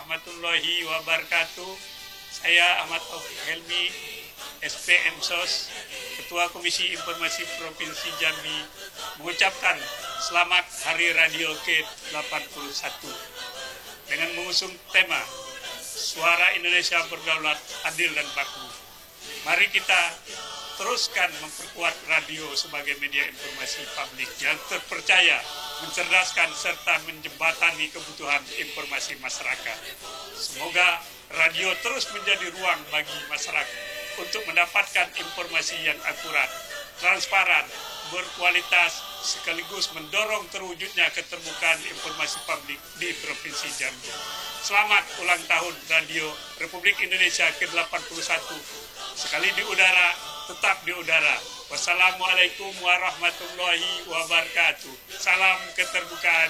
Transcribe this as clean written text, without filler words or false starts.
warahmatullahi wabarakatuh. Saya Ahmad Taufik Helmi, SPM SOS, Ketua Komisi Informasi Provinsi Jambi, mengucapkan selamat Hari Radio ke-81 dengan mengusung tema Suara Indonesia Berdaulat, Adil dan Baku. Mari kita teruskan memperkuat radio sebagai media informasi publik yang terpercaya, mencerdaskan serta menjembatani kebutuhan informasi masyarakat. Semoga radio terus menjadi ruang bagi masyarakat untuk mendapatkan informasi yang akurat, transparan, berkualitas, sekaligus mendorong terwujudnya keterbukaan informasi publik di Provinsi Jambi. Selamat ulang tahun Radio Republik Indonesia ke-81. Sekali di udara, tetap di udara. Wassalamualaikum warahmatullahi wabarakatuh. Salam keterbukaan